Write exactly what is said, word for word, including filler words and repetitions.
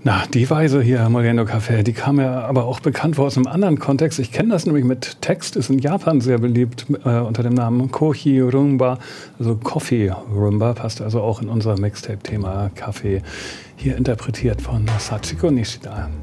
Na, die Weise hier, Moriendo Café, die kam ja aber auch bekannt vor aus einem anderen Kontext. Ich kenne das nämlich mit Text, ist in Japan sehr beliebt äh, unter dem Namen Kohi Rumba, also Coffee Rumba, passt also auch in unser Mixtape-Thema Kaffee, hier interpretiert von Sachiko Nishida.